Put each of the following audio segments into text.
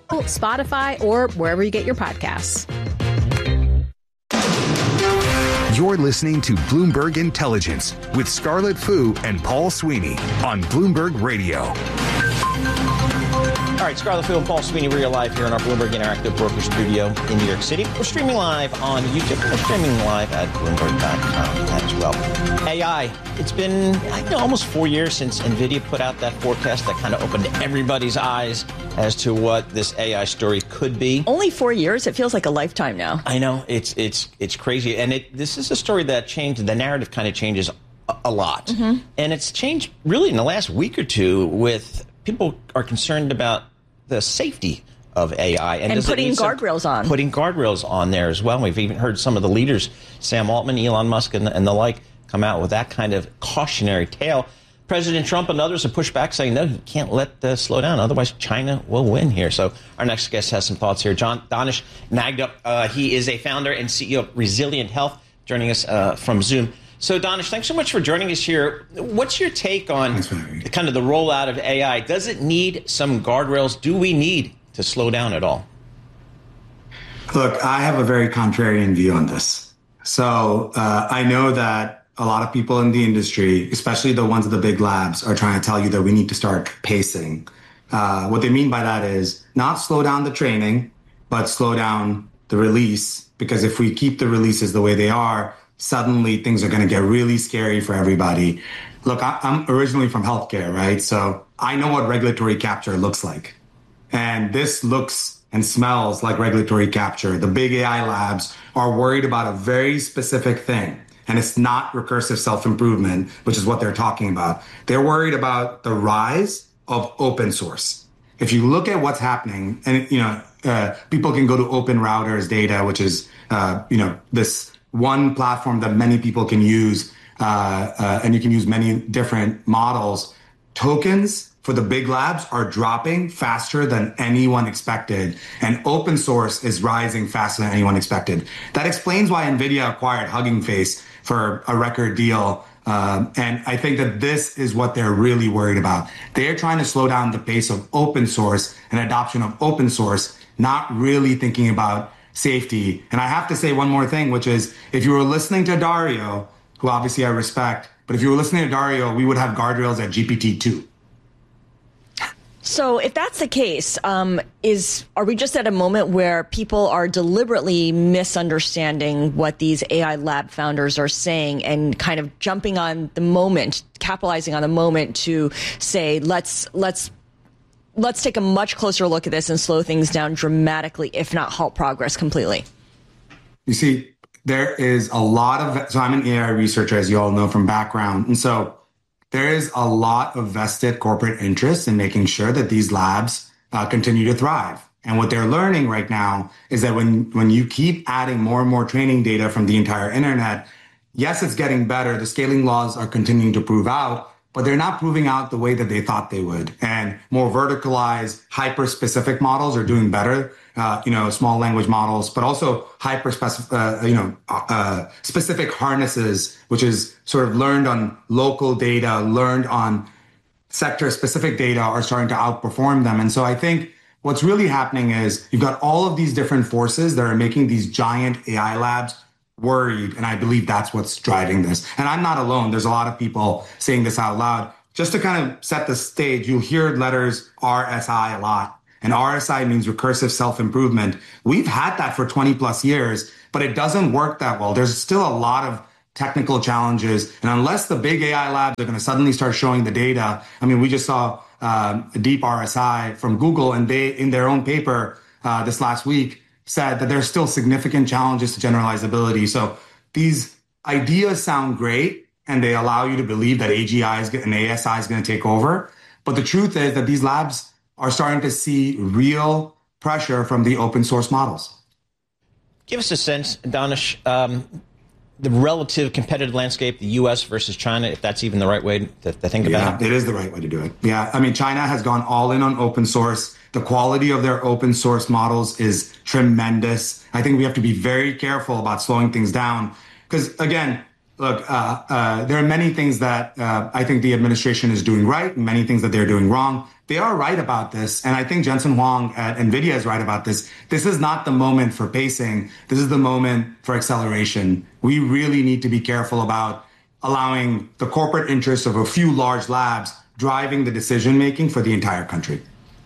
Spotify, or wherever you get your podcasts. You're listening to Bloomberg Intelligence with Scarlett Fu and Paul Sweeney on Bloomberg Radio. All right, Scarlett Fu and Paul Sweeney, we're live here in our Bloomberg Interactive Broker Studio in New York City. We're streaming live on YouTube. We're streaming live at Bloomberg.com as well. AI, it's been almost 4 years since NVIDIA put out that forecast that kind of opened everybody's eyes as to what this AI story could be. Only 4 years? It feels like a lifetime now. I know. It's crazy. And this is a story that changed. The narrative kind of changes a lot. Mm-hmm. And it's changed really in the last week or two with people are concerned about the safety of AI. And putting guardrails on. Putting guardrails on there as well. We've even heard some of the leaders, Sam Altman, Elon Musk, and the like, come out with that kind of cautionary tale. President Trump and others have pushed back, saying, no, you can't let this slow down. Otherwise, China will win here. So our next guest has some thoughts here. John Danish Nagda, he is a founder and CEO of Resilient Health, joining us from Zoom. So, Danish, thanks so much for joining us here. What's your take on kind of the rollout of AI? Does it need some guardrails? Do we need to slow down at all? Look, I have a very contrarian view on this. So I know that a lot of people in the industry, especially the ones at the big labs, are trying to tell you that we need to start pacing. What they mean by that is not slow down the training, but slow down the release. Because if we keep the releases the way they are, suddenly things are going to get really scary for everybody. Look, I'm originally from healthcare, right? So I know what regulatory capture looks like. And this looks and smells like regulatory capture. The big AI labs are worried about a very specific thing. And it's not recursive self-improvement, which is what they're talking about. They're worried about the rise of open source. If you look at what's happening, and people can go to Open Routers data, which is this one platform that many people can use, and you can use many different models. Tokens for the big labs are dropping faster than anyone expected, and open source is rising faster than anyone expected. That explains why NVIDIA acquired Hugging Face for a record deal. And I think that this is what they're really worried about. They're trying to slow down the pace of open source and adoption of open source, not really thinking about safety. And I have to say one more thing, which is if you were listening to Dario, who obviously I respect, but if you were listening to Dario, we would have guardrails at GPT-2. So if that's the case, are we just at a moment where people are deliberately misunderstanding what these AI lab founders are saying and kind of jumping on the moment, capitalizing on the moment to say, let's take a much closer look at this and slow things down dramatically, if not halt progress completely? You see, there is a lot of, so I'm an AI researcher, as you all know from background. And so there is a lot of vested corporate interest in making sure that these labs continue to thrive. And what they're learning right now is that when you keep adding more and more training data from the entire internet, yes, it's getting better. The scaling laws are continuing to prove out, but they're not proving out the way that they thought they would. And more verticalized, hyper-specific models are doing better, small language models, but also specific harnesses, which is sort of learned on local data, learned on sector-specific data, are starting to outperform them. And so I think what's really happening is you've got all of these different forces that are making these giant AI labs worried, and I believe that's what's driving this. And I'm not alone. There's a lot of people saying this out loud. Just to kind of set the stage, you'll hear letters RSI a lot. And RSI means recursive self-improvement. We've had that for 20 plus years, but it doesn't work that well. There's still a lot of technical challenges. And unless the big AI labs are going to suddenly start showing the data, I mean, we just saw Deep RSI from Google, and they, in their own paper this last week, said that there's still significant challenges to generalizability. So these ideas sound great, and they allow you to believe that AGI and ASI is going to take over. But the truth is that these labs are starting to see real pressure from the open source models. Give us a sense, Danish, the relative competitive landscape, the U.S. versus China, if that's even the right way to think about it. It is the right way to do it. Yeah, I mean, China has gone all in on open source. The quality of their open source models is tremendous. I think we have to be very careful about slowing things down because, again, look, there are many things that I think the administration is doing right and many things that they're doing wrong. they are right about this. And I think Jensen Huang at NVIDIA is right about this. This is not the moment for pacing. This is the moment for acceleration. We really need to be careful about allowing the corporate interests of a few large labs driving the decision-making for the entire country.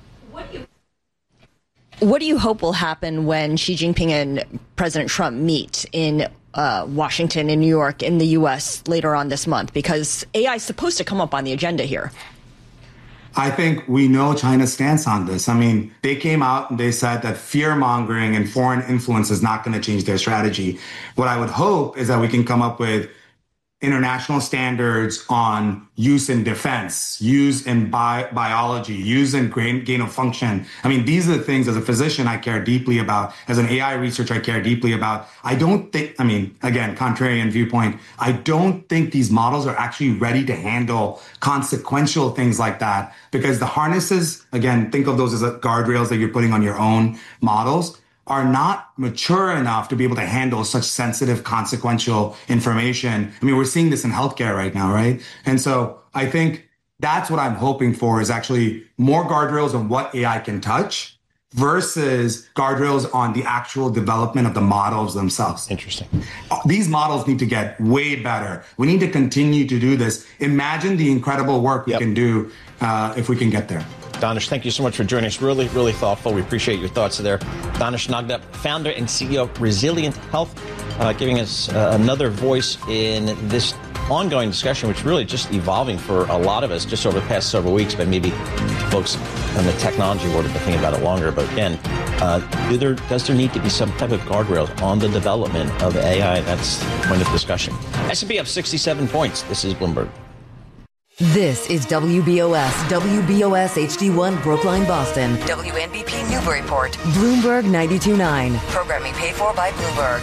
What do you hope will happen when Xi Jinping and President Trump meet in Washington, in New York, in the U.S. later on this month? Because AI is supposed to come up on the agenda here. I think we know China's stance on this. I mean, they came out and they said that fear-mongering and foreign influence is not going to change their strategy. What I would hope is that we can come up with international standards on use in defense, use in biology, use in gain of function. I mean, these are the things as a physician I care deeply about. As an AI researcher, I care deeply about. I don't think, I mean, again, contrarian viewpoint, I don't think these models are actually ready to handle consequential things like that, because the harnesses, again, think of those as guardrails that you're putting on your own models, are not mature enough to be able to handle such sensitive, consequential information. I mean, we're seeing this in healthcare right now, right? And so I think that's what I'm hoping for, is actually more guardrails on what AI can touch versus guardrails on the actual development of the models themselves. Interesting. These models need to get way better. We need to continue to do this. Imagine the incredible work we can do if we can get there. Danish, thank you so much for joining us. Really, really thoughtful. We appreciate your thoughts there. Danish Nagdev, founder and CEO of Resilient Health, giving us another voice in this ongoing discussion, which really just evolving for a lot of us just over the past several weeks, but maybe folks in the technology world have been thinking about it longer. But again, does there need to be some type of guardrails on the development of AI? That's the point of discussion. S&P up 67 points. This is Bloomberg. This is WBOS HD1 Brookline, Boston. WNBP Newburyport. Bloomberg 92.9. Programming paid for by Bloomberg.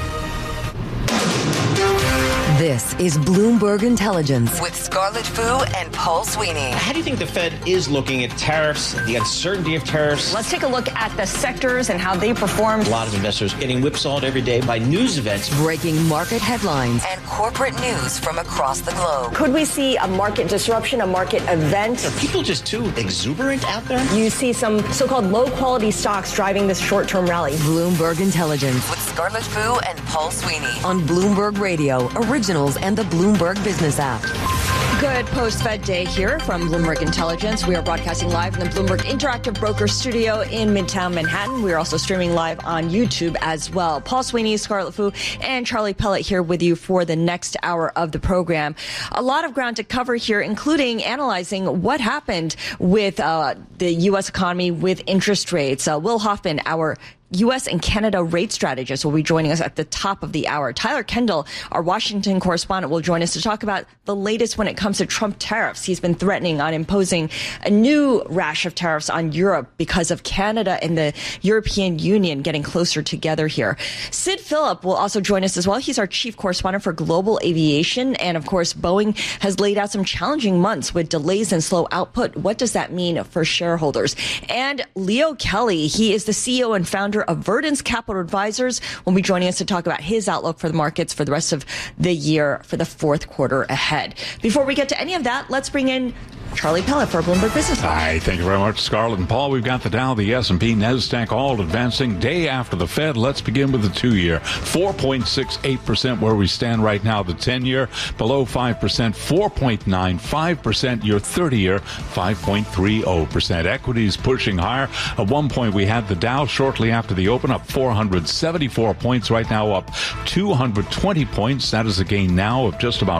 This is Bloomberg Intelligence with Scarlett Fu and Paul Sweeney. How do you think the Fed is looking at tariffs, the uncertainty of tariffs? Let's take a look at the sectors and how they performed. A lot of investors getting whipsawed every day by news events. Breaking market headlines and corporate news from across the globe. Could we see a market disruption, a market event? Are people just too exuberant out there? You see some so-called low-quality stocks driving this short-term rally. Bloomberg Intelligence with Scarlett Fu and Paul Sweeney on Bloomberg Radio, Originals, and the Bloomberg Business app. Good post-Fed day here from Bloomberg Intelligence. We are broadcasting live in the Bloomberg Interactive Broker Studio in Midtown Manhattan. We are also streaming live on YouTube as well. Paul Sweeney, Scarlett Fu, and Charlie Pellet here with you for the next hour of the program. A lot of ground to cover here, including analyzing what happened with the U.S. economy with interest rates. Will Hoffman, our U.S. and Canada rate strategist, will be joining us at the top of the hour. Tyler Kendall, our Washington correspondent, will join us to talk about the latest when it comes to Trump tariffs. He's been threatening on imposing a new rash of tariffs on Europe because of Canada and the European Union getting closer together here. Sid Phillip will also join us as well. He's our chief correspondent for global aviation. And of course, Boeing has laid out some challenging months with delays and slow output. What does that mean for shareholders? And Leo Kelly, he is the CEO and founder of Verdence Capital Advisors, will be joining us to talk about his outlook for the markets for the rest of the year for the fourth quarter ahead. Before we get to any of that, let's bring in Charlie Pellet for Bloomberg Business Watch. Hi, thank you very much, Scarlett and Paul. We've got the Dow, the S&P, NASDAQ all advancing day after the Fed. Let's begin with the 2-year. 4.68% where we stand right now. The 10-year below 5%, 4.95%. Your 30-year, 5.30%. Equities pushing higher. At one point, we had the Dow shortly after the open up 474 points. Right now up 220 points. That is a gain now of just about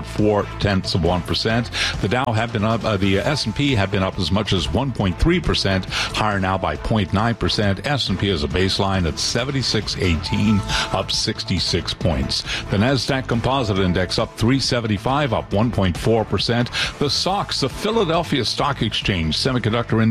0.4%. The Dow have been up, the S&P have been up as much as 1.3%, higher now by 0.9%. S&P is a baseline at 7618, up 66 points. The NASDAQ Composite Index up 375, up 1.4%. The SOX, the Philadelphia Stock Exchange Semiconductor Index,